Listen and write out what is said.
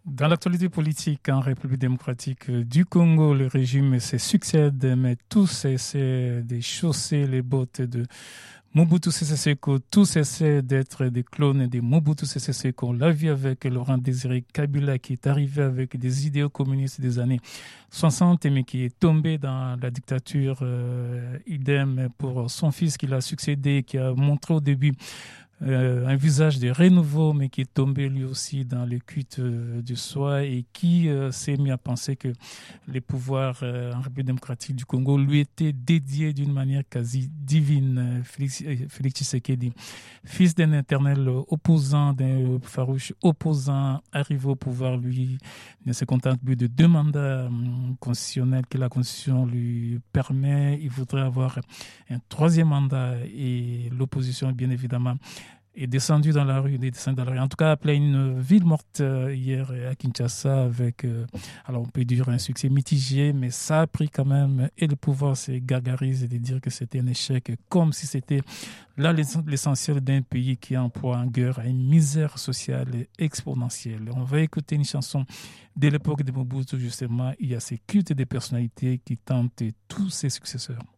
Dans l'actualité politique en République démocratique du Congo, le régime se succède, mais tous essaient de chausser les bottes de Mobutu Sese Seko. Tous essaient d'être des clones de Mobutu Sese Seko. On l'a vu avec Laurent Désiré Kabila qui est arrivé avec des idéaux communistes des années 60, mais qui est tombé dans la dictature. Idem pour son fils qui l'a succédé, qui a montré au début un visage de renouveau, mais qui est tombé lui aussi dans le culte du soi et qui s'est mis à penser que les pouvoirs en République démocratique du Congo lui étaient dédiés d'une manière quasi divine. Félix Tshisekedi, fils d'un éternel opposant, d'un farouche opposant, arrivé au pouvoir, lui ne se contente plus de 2 mandats constitutionnels que la Constitution lui permet. Il voudrait avoir un 3e mandat et l'opposition, bien évidemment, est descendu dans la rue, En tout cas, appelé une ville morte hier à Kinshasa avec, alors on peut dire un succès mitigé, mais ça a pris quand même, et le pouvoir s'est gargarisé de dire que c'était un échec, comme si c'était là l'essentiel d'un pays qui emploie en guerre à une misère sociale exponentielle. On va écouter une chanson de l'époque de Mobutu, justement. Il y a ces cultes des personnalités qui tentent tous ses successeurs.